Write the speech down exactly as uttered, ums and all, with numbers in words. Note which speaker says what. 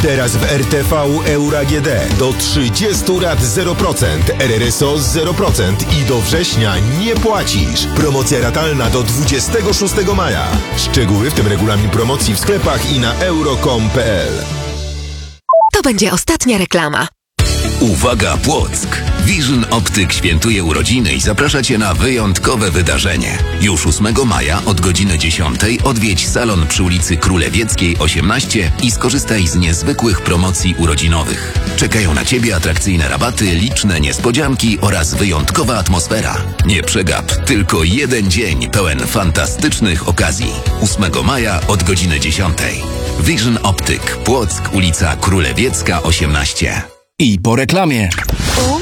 Speaker 1: Teraz w R T V Euro A G D do trzydziestu rat zero procent, R R S O zero procent i do września nie płacisz. Promocja ratalna do dwudziestego szóstego maja. Szczegóły, w tym regulamin promocji w sklepach i na euro kropka com kropka p l.
Speaker 2: To będzie ostatnia reklama.
Speaker 3: Uwaga Płock! Vision Optyk świętuje urodziny i zaprasza Cię na wyjątkowe wydarzenie. Już ósmego maja od godziny dziesiątej odwiedź salon przy ulicy Królewieckiej osiemnaście i skorzystaj z niezwykłych promocji urodzinowych. Czekają na Ciebie atrakcyjne rabaty, liczne niespodzianki oraz wyjątkowa atmosfera. Nie przegap, tylko jeden dzień pełen fantastycznych okazji. ósmego maja od godziny dziesiątej. Vision Optyk, Płock, ulica Królewiecka osiemnaście.
Speaker 4: I po reklamie.
Speaker 2: U